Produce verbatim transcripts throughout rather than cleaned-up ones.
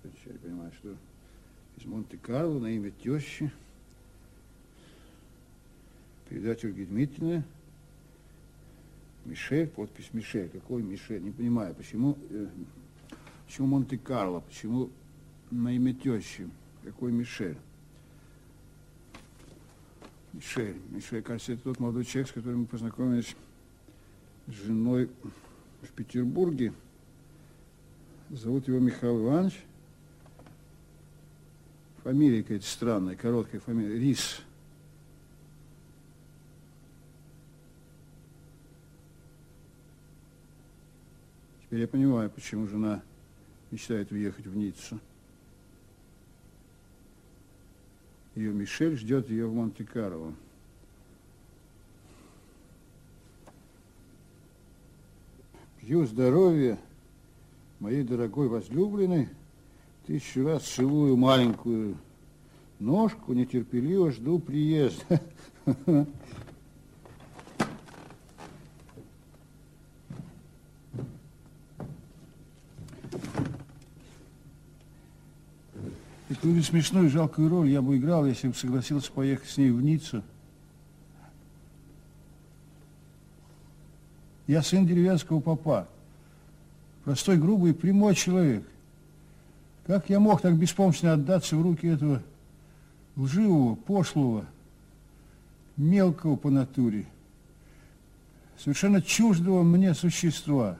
Теперь понимаю, что из Монте-Карло на имя тещи. Передача Ольги Дмитриевны. Мишель, подпись Мишель. Какой Мишель? Не понимаю, почему, э, почему Монте-Карло, почему на имя тещи? Какой Мишель? Мишель. Мишель, кажется, это тот молодой человек, с которым мы познакомились с женой в Петербурге. Зовут его Михаил Иванович. Фамилия какая-то странная, короткая фамилия. Рис. Теперь я понимаю, почему жена мечтает уехать в Ниццу. Ее Мишель ждет ее в Монте-Карло. Пью здоровья моей дорогой возлюбленной, тысячу раз целую маленькую ножку, нетерпеливо жду приезда. Такую смешную, жалкую роль я бы играл, если бы согласился поехать с ней в Ниццу. Я сын деревенского попа. Простой, грубый, прямой человек. Как я мог так беспомощно отдаться в руки этого лживого, пошлого, мелкого по натуре, совершенно чуждого мне существа?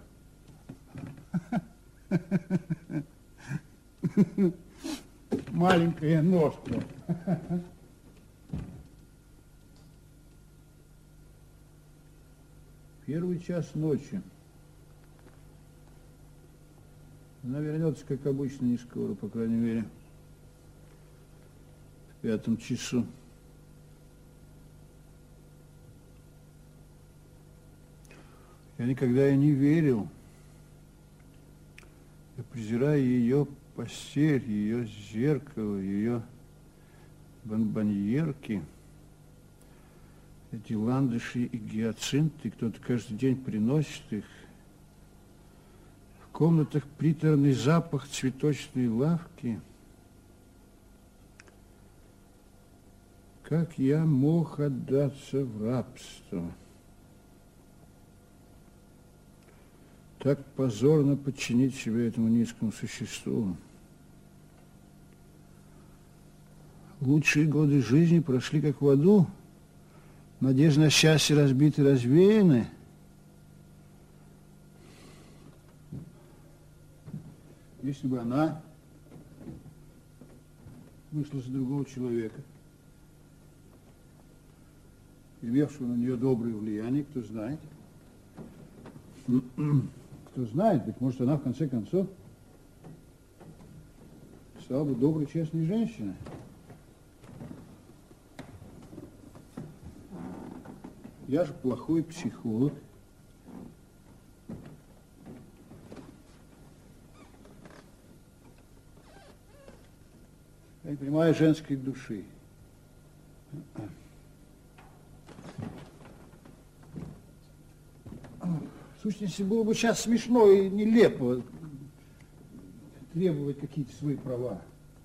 Маленькая ножка. Первый час ночи. Она вернется, как обычно, не скоро, по крайней мере, в пятом часу. Я никогда и не верил. Я презираю ее постель, ее зеркало, ее бонбоньерки, эти ландыши и гиацинты. Кто-то каждый день приносит их. В комнатах приторный запах цветочной лавки. Как я мог отдаться в рабство? Так позорно подчинить себя этому низкому существу. Лучшие годы жизни прошли как в аду. Надежды на счастье разбиты, развеяны. Если бы она вышла за другого человека, имевшего на нее доброе влияние, кто знает, кто знает, быть может, она в конце концов стала бы доброй, честной женщиной. Я же плохой психолог. Я не понимаю женской души. В сущности, было бы сейчас смешно и нелепо требовать какие-то свои права.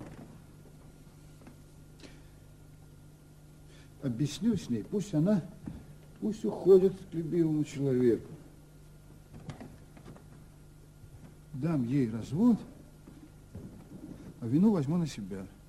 Объясню с ней, пусть она, пусть уходит к любимому человеку. Дам ей развод, а вину возьму на себя.